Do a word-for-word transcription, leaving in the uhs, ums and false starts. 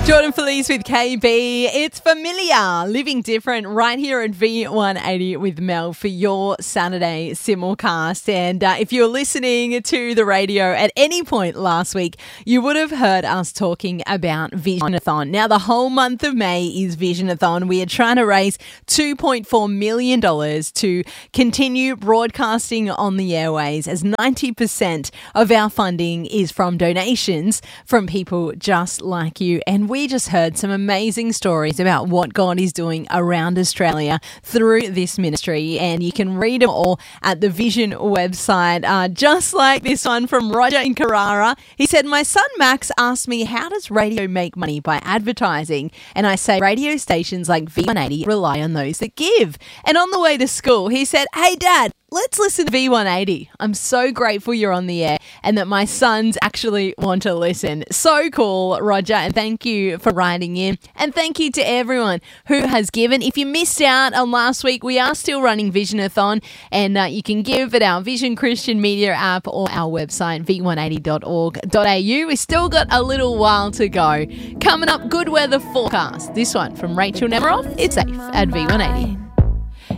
Jordan Felice with K B. It's Familiar, Living Different, right here at V one eighty with Mel for your Saturday simulcast. And uh, if you're listening to the radio at any point last week, you would have heard us talking about Visionathon. Now, the whole month of May is Visionathon. We are trying to raise two point four million dollars to continue broadcasting on the airways, as ninety percent of our funding is from donations from people just like you. And we just heard some amazing stories about what God is doing around Australia through this ministry, and you can read them all at the Vision website, uh, just like this one from Roger in Carrara. He said, my son Max asked me, how does radio make money by advertising? And I say radio stations like V one eighty rely on those that give. And on the way to school, he said, hey Dad, let's listen to V one eighty. I'm so grateful you're on the air and that my sons actually want to listen. So cool, Roger, and thank you for writing in. And thank you to everyone who has given. If you missed out on last week, we are still running Visionathon, and uh, you can give at our Vision Christian Media app or our website, v one eighty dot org dot a u. We've still got a little while to go. Coming up, good weather forecast. This one from Rachel Nemiroff. It's safe at V one eighty.